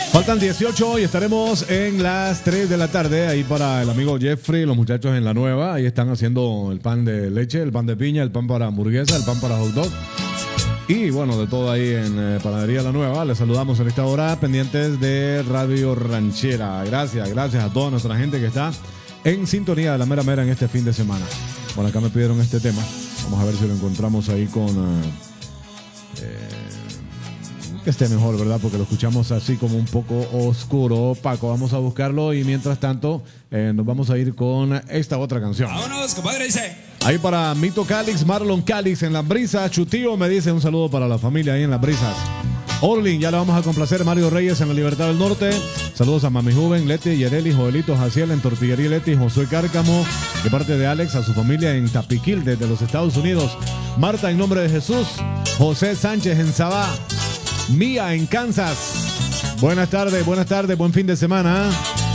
Faltan 18 y estaremos en las 3 de la tarde. Ahí para el amigo Jeffrey, los muchachos en La Nueva. Ahí están haciendo el pan de leche, el pan de piña, el pan para hamburguesa, el pan para hot dog. Y bueno, de todo ahí en Panadería La Nueva. Les saludamos en esta hora, pendientes de Radio Ranchera. Gracias a toda nuestra gente que está en sintonía de la mera mera en este fin de semana. Bueno, acá me pidieron este tema. Vamos a ver si lo encontramos ahí con... que esté mejor, ¿verdad? Porque lo escuchamos así como un poco oscuro, opaco. Vamos a buscarlo y mientras tanto nos vamos a ir con esta otra canción. Vámonos, compadre, dice. Ahí para Mito Calix, Marlon Calix en Las Brisas. Chutío me dice un saludo para la familia ahí en Las Brisas. Orlin, ya le vamos a complacer. Mario Reyes en la Libertad del Norte. Saludos a Mami Juven, Leti, Yereli, Joelito, Jaciel en Tortillería Leti, Josué Cárcamo, de parte de Alex, a su familia en Tapiquil, desde los Estados Unidos. Marta en nombre de Jesús. José Sánchez en Sabá. Mía en Kansas. Buenas tardes, buen fin de semana.